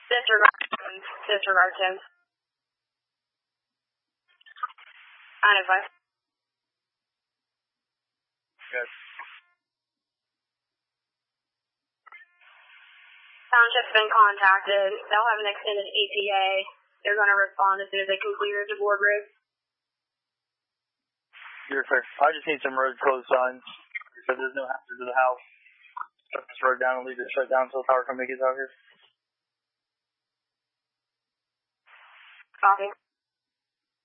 Disregard him. I know, bye. Good. Township's been contacted. They'll have an extended ETA. They're going to respond as soon as they can clear the board road. You're fair. I just need some road closed signs. So there's no hazard to the house. Shut this road down and leave it shut down until the power company gets out here. Copy.